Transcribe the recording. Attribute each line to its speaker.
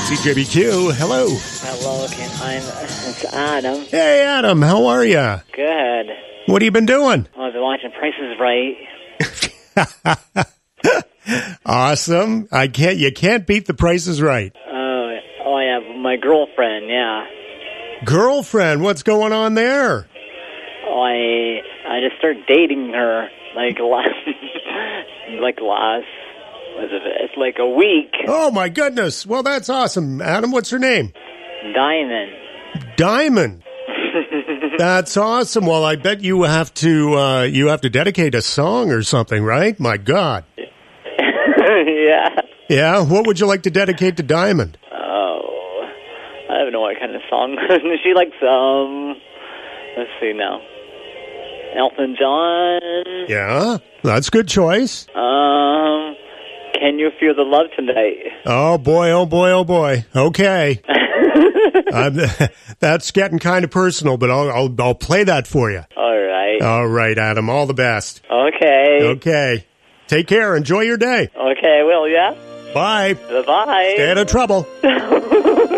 Speaker 1: CJBQ, hello.
Speaker 2: Hello, it's Adam.
Speaker 1: Hey, Adam, how are you?
Speaker 2: Good.
Speaker 1: What have you been doing?
Speaker 2: I've been watching Price is Right.
Speaker 1: Awesome. You can't beat The Price is Right.
Speaker 2: Oh yeah, my girlfriend, yeah.
Speaker 1: Girlfriend, what's going on there?
Speaker 2: I just started dating her it's like a week.
Speaker 1: Oh my goodness. Well, that's awesome. Adam, what's her name?
Speaker 2: Diamond.
Speaker 1: Diamond. That's awesome. Well, I bet you have to dedicate a song or something, right? My God.
Speaker 2: Yeah.
Speaker 1: Yeah? What would you like to dedicate to Diamond?
Speaker 2: Oh, I don't know what kind of song. She likes, let's see now. Elton John.
Speaker 1: Yeah, that's a good choice.
Speaker 2: Can You Feel the Love Tonight?
Speaker 1: Oh boy, oh boy, oh boy. Okay. That's getting kind of personal, but I'll play that for you.
Speaker 2: All right.
Speaker 1: All right, Adam. All the best.
Speaker 2: Okay.
Speaker 1: Okay. Take care. Enjoy your day.
Speaker 2: Okay, I will, yeah?
Speaker 1: Bye.
Speaker 2: Bye-bye.
Speaker 1: Stay out of trouble.